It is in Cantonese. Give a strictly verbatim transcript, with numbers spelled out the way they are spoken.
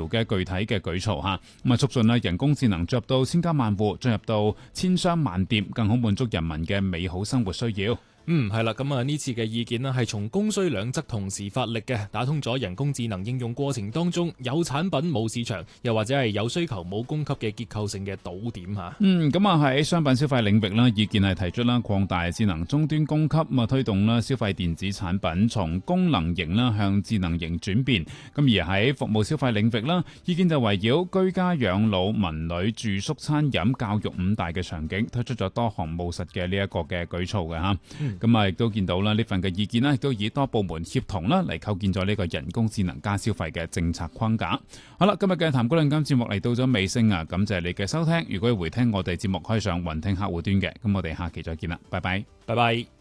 嘅具體嘅舉措嚇，咁啊促進咧人工智能進入到千家萬戶，進入到千商萬店，更好滿足人民嘅美好生活需要。 嗯，係啦，咁啊呢次嘅意見呢係從供需兩側同時發力嘅，打通咗人工智能應用過程當中有產品冇市場，又或者係有需求冇供給嘅結構性嘅堵點嚇。 嗯，咁啊喺商品消費領域啦，意見係提出啦擴大智能終端供給，咁啊推動啦消費電子產品從功能型啦向智能型轉變。咁而喺服務消費領域啦，意見就圍繞居家養老、文旅、住宿、餐飲、教育五大嘅場景，推出咗多項務實嘅呢一個嘅舉措嘅嚇。咁啊，亦都見到啦，呢份嘅意見啦，亦都以多部門協同啦嚟構建咗呢個人工智能加消費嘅政策框架。好啦，今日嘅談股論金節目嚟到咗尾聲啊，感謝你嘅收聽。如果要回聽我哋節目，可以上雲聽客戶端嘅。咁我哋下期再見啦，拜拜， 拜拜。